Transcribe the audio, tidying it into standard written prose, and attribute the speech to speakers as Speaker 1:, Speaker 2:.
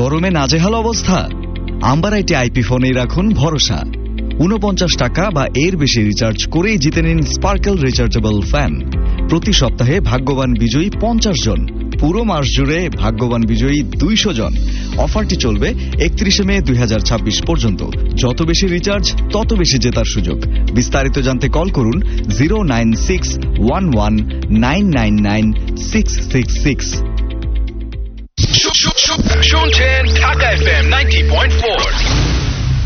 Speaker 1: গরমে নাজেহাল অবস্থা? আম্বার আইটি আইপি ফোনেই রাখুন ভরসা। 49 টাকা বা এর বেশি রিচার্জ করেই জিতে নিন স্পার্কেল রিচার্জেবল ফ্যান। প্রতি সপ্তাহে ভাগ্যবান বিজয়ী 50 জন, পুরো মাস জুড়ে ভাগ্যবান বিজয়ী 200 জন। অফারটি চলবে 31 মে 2026 পর্যন্ত। যত বেশি রিচার্জ তত বেশি জেতার সুযোগ। বিস্তারিত জানতে কল করুন 09611999666।
Speaker 2: শুনছেন ঢাকা FM 90.4।